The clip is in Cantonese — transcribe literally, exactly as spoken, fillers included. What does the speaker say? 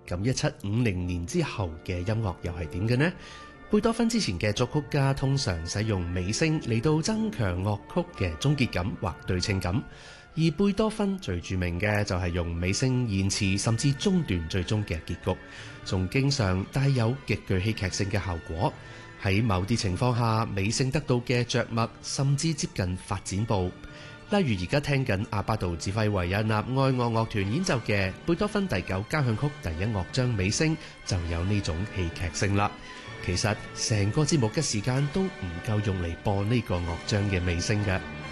咁一七五零年之後嘅音樂又係點嘅呢？貝多芬之前嘅作曲家通常使用尾聲嚟到增強樂曲嘅終結感或對稱感，而貝多芬最著名嘅就係用尾聲延遲甚至中斷最終嘅結局，仲經常帶有極具戲劇性嘅效果。喺某啲情況下，尾聲得到嘅着墨甚至接近發展部。例如而家聽緊阿巴杜指揮維也納愛樂樂團演奏嘅貝多芬第九交響曲第一樂章尾聲，就有呢種戲劇性啦。其實成個節目嘅時間都唔夠用嚟播呢個樂章嘅尾聲嘅。